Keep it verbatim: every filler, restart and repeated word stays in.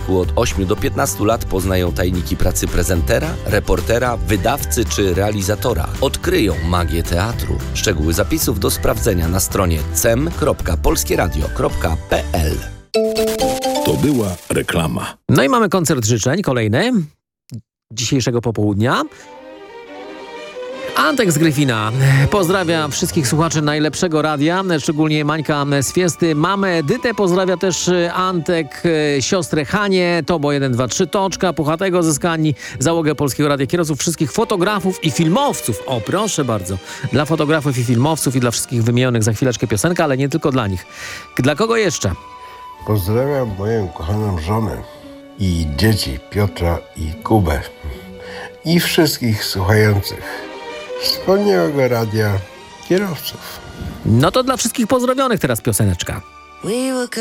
wieku od ośmiu do piętnastu lat poznają tajniki pracy prezentera, reportera, wydawcy czy realizatora. Odkryją magię teatru. Szczegóły zapisów do sprawdzenia na stronie cem kropka polskieradio kropka pe el. To była reklama. No i mamy koncert życzeń, kolejny, dzisiejszego popołudnia. Antek z Gryfina pozdrawia wszystkich słuchaczy najlepszego radia, szczególnie Mańka z Fiesty. Mamę Edytę pozdrawia też Antek, siostrę Hanię, Tobo jeden dwa trzy, Toczka, Puchatego ze Skanii, załogę Polskiego Radia, kierowców, wszystkich fotografów i filmowców. O, proszę bardzo. Dla fotografów i filmowców i dla wszystkich wymienionych za chwileczkę piosenka, ale nie tylko dla nich. Dla kogo jeszcze? Pozdrawiam moją kochaną żonę i dzieci Piotra i Kubę i wszystkich słuchających wspólnego radia, kierowców. No to dla wszystkich pozdrowionych teraz pioseneczka.